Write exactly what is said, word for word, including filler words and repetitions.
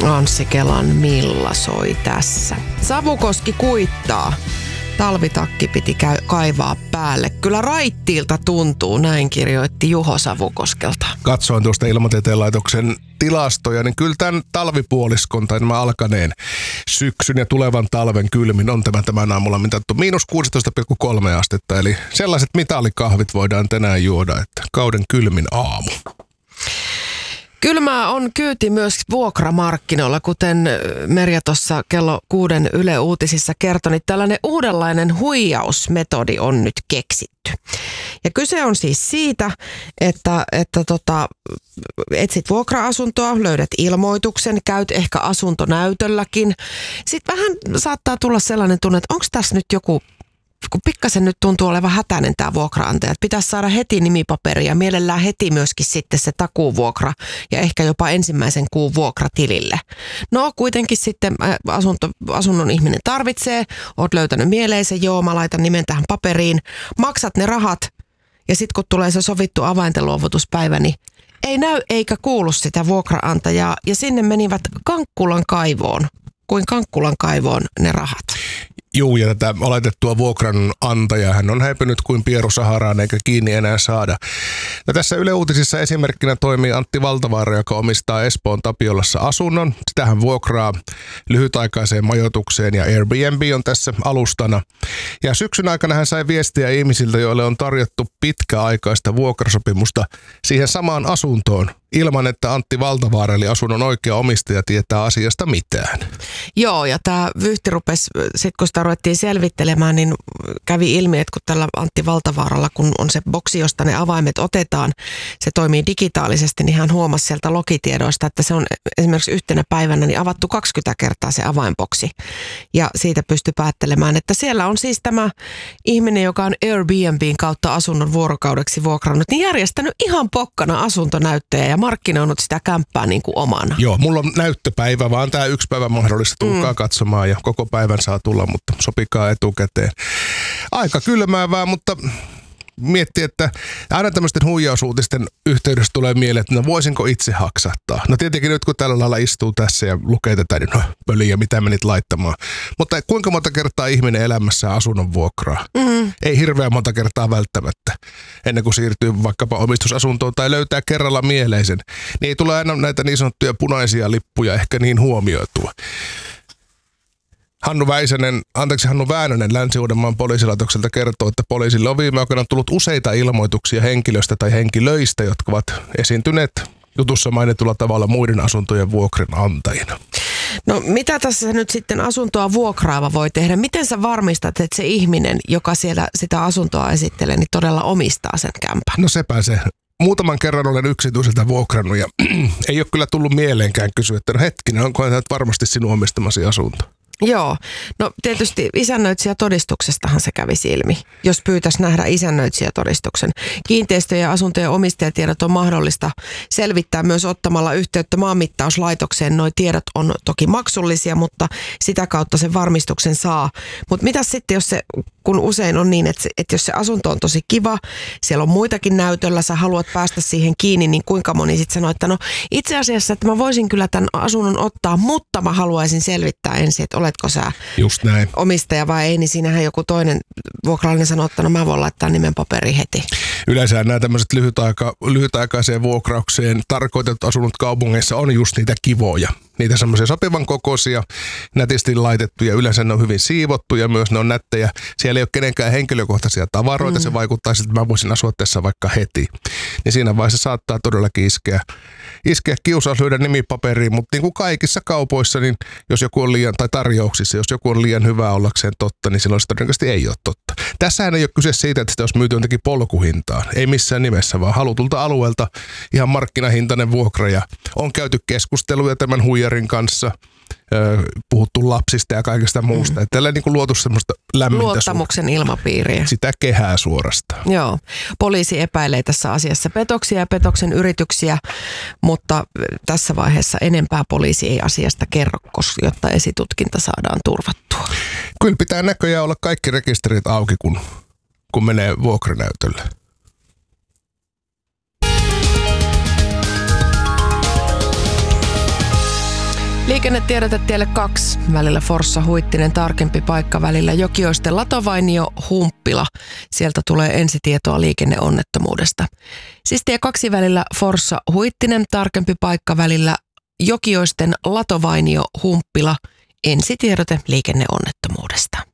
Anssi Kelan Milla soi tässä. Savukoski kuittaa. Talvitakki piti käy, kaivaa päälle. Kyllä raittiilta tuntuu, näin kirjoitti Juho Savukoskelta. Katsoin tuosta Ilmatieteen laitoksen tilastoja, niin kyllä tämän talvipuoliskon tai nämä alkaneen syksyn ja tulevan talven kylmin on tämän, tämän aamulla mitattu miinus kuusitoista pilkku kolme astetta. Eli sellaiset mitalikahvit voidaan tänään juoda, että kauden kylmin aamu. Kylmää on kyyti myös vuokramarkkinoilla, kuten Merja tuossa kello kuuden Yle Uutisissa kertoi, niin tällainen uudenlainen huijausmetodi on nyt keksitty. Ja kyse on siis siitä, että, että tota, etsit vuokra-asuntoa, löydät ilmoituksen, käyt ehkä asuntonäytölläkin. Sitten vähän saattaa tulla sellainen tunne, että onko tässä nyt joku, kun pikkasen nyt tuntuu olevan hätäinen tämä vuokraantaja, että pitäisi saada heti nimipaperi ja mielellään heti myöskin sitten se takuuvuokra ja ehkä jopa ensimmäisen kuun vuokra tilille. No kuitenkin sitten asunto, asunnon ihminen tarvitsee, oot löytänyt mieleisen, joo mä laitan nimen tähän paperiin, maksat ne rahat ja sitten kun tulee se sovittu avainten luovutuspäivä, niin ei näy eikä kuulu sitä vuokraantajaa ja sinne menivät Kankkulan kaivoon, kuin Kankkulan kaivoon ne rahat. Juu, ja tätä oletettua vuokranantajaa hän on häipynyt kuin pieru Saharaan eikä kiinni enää saada. No, tässä Yle Uutisissa esimerkkinä toimii Antti Valtavaara, joka omistaa Espoon Tapiolassa asunnon. Sitä hän vuokraa lyhytaikaiseen majoitukseen ja Airbnb on tässä alustana. Ja syksyn aikana hän sai viestiä ihmisiltä, joille on tarjottu pitkäaikaista vuokrasopimusta siihen samaan asuntoon, ilman että Antti Valtavaara eli asunnon oikea omistaja tietää asiasta mitään. Joo, ja tämä vyyhti rupesi, sitten kun sitä ruvettiin selvittelemään, niin kävi ilmi, että kun tällä Antti Valtavaaralla, kun on se boksi, josta ne avaimet otetaan, se toimii digitaalisesti, niin hän huomasi sieltä logitiedoista, että se on esimerkiksi yhtenä päivänä niin avattu kaksikymmentä kertaa se avainboksi. Ja siitä pystyi päättelemään, että siellä on siis tämä ihminen, joka on Airbnbin kautta asunnon vuorokaudeksi vuokrannut, niin järjestänyt ihan pokkana asuntonäyttöjä ja markkinoinut sitä kämppää niin kuin omana. Joo, mulla on näyttöpäivä, vaan tämä yksi päivä mahdollista. Tulkaa mm. katsomaan ja koko päivän saa tulla, mutta sopikaa etukäteen. Aika kylmäävää, mutta miettii, että aina tämmöisten huijausuutisten yhteydessä tulee mieleen, että no voisinko itse haksahtaa. No tietenkin nyt kun tällä lailla istuu tässä ja lukee tätä, niin no pöliä, mitä menit laittamaan. Mutta kuinka monta kertaa ihminen elämässä asunnon vuokraa? Mm. Ei hirveän monta kertaa välttämättä. Ennen kuin siirtyy vaikkapa omistusasuntoon tai löytää kerralla mieleisen, niin ei tule aina näitä niin sanottuja punaisia lippuja ehkä niin huomioitua. Hannu Väisänen, anteeksi Hannu Väänönen Länsi-Uudenmaan poliisilaitokselta kertoo, että poliisille on viime aikoina tullut useita ilmoituksia henkilöistä tai henkilöistä, jotka ovat esiintyneet jutussa mainitulla tavalla muiden asuntojen vuokrin antajina. No mitä tässä nyt sitten asuntoa vuokraava voi tehdä? Miten sä varmistat, että se ihminen, joka siellä sitä asuntoa esittelee, niin todella omistaa sen kämpän? No sepä se. Muutaman kerran olen yksityiseltä vuokrannut ja ei ole kyllä tullut mieleenkään kysyä, että no hetkinen, onko tämä varmasti sinun omistamasi asunto? Joo, no tietysti isännöitsijätodistuksestahan se kävisi ilmi, jos pyytäisi nähdä isännöitsijätodistuksen. Kiinteistöjen ja asuntojen omistajatiedot on mahdollista selvittää myös ottamalla yhteyttä maanmittauslaitokseen. Noi tiedot on toki maksullisia, mutta sitä kautta sen varmistuksen saa. Mutta mitä sitten, jos se, kun usein on niin, että, se, että jos se asunto on tosi kiva, siellä on muitakin näytöllä, sä haluat päästä siihen kiinni, niin kuinka moni sitten sanoo, että no itse asiassa, että mä voisin kyllä tämän asunnon ottaa, mutta mä haluaisin selvittää ensin, että oletko sä just näin omistaja vai ei, niin siinähän joku toinen vuokralainen sanoo, että no mä voin laittaa nimen paperiin heti. Yleensä nämä tämmöiset lyhytaika, lyhytaikaiseen vuokraukseen tarkoitetut asunnot kaupungeissa on just niitä kivoja. Niitä semmoisia sopivan kokoisia, nätisti laitettuja, yleensä ne on hyvin siivottuja, myös ne on nättejä. Siellä ei ole kenenkään henkilökohtaisia tavaroita, mm. se vaikuttaa siltä, että mä voisin asua tässä vaikka heti. Niin siinä vaiheessa saattaa todellakin iskeä, iskeä kiusaus lyödä nimipaperiin, mutta niin kuin kaikissa kaupoissa, niin jos joku on liian, tai tarjouksissa, jos joku on liian hyvä ollakseen totta, niin silloin se todennäköisesti ei ole totta. Tässähän ei ole kyse siitä, että sitä olisi myyty jotenkin polkuhintaan, ei missään nimessä, vaan halutulta alueelta ihan markkinahintainen vuokra ja on käyty keskusteluja tämän huijarin kanssa, puhuttu lapsista ja kaikesta muusta. Mm. Tällä niin kuin luotu semmoista lämmintä luottamuksen suhteen. Ilmapiiriä. Sitä kehää suorastaan. Joo. Poliisi epäilee tässä asiassa petoksia ja petoksen yrityksiä, mutta tässä vaiheessa enempää poliisi ei asiasta kerro, jotta esitutkinta saadaan turvattua. Kyllä pitää näköjään olla kaikki rekisterit auki, kun, kun menee vuokranäytölle. Liikennetiedote tielle kaksi välillä Forssa-Huittinen, tarkempi paikka välillä Jokioisten Latovainio-Humppila. Sieltä tulee ensitietoa liikenneonnettomuudesta. Siis tie kaksi välillä Forssa-Huittinen, tarkempi paikka välillä Jokioisten Latovainio-Humppila. Ensitiedote liikenneonnettomuudesta.